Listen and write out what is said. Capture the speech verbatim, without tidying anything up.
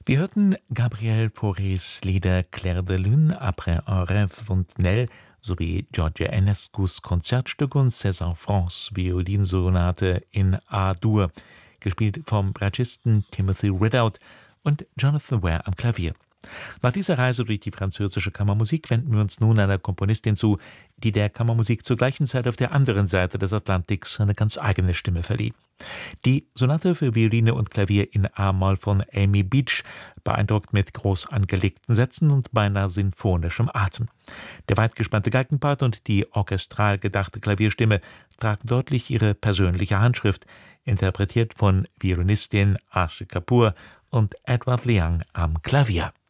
Wir hörten Gabriel Faurés Lieder Clair de Lune, Après un rêve Fontenelle sowie Georgia Enescus Konzertstück und César Francs Violinsonate in A-Dur, gespielt vom Bratschisten Timothy Ridout und Jonathan Ware am Klavier. Nach dieser Reise durch die französische Kammermusik wenden wir uns nun einer Komponistin zu, die der Kammermusik zur gleichen Zeit auf der anderen Seite des Atlantiks eine ganz eigene Stimme verlieh. Die Sonate für Violine und Klavier in A-Moll von Amy Beach beeindruckt mit groß angelegten Sätzen und beinahe sinfonischem Atem. Der weit gespannte Geigenpart und die orchestral gedachte Klavierstimme tragen deutlich ihre persönliche Handschrift, interpretiert von Violinistin Ashe Kapoor und Edward Liang am Klavier.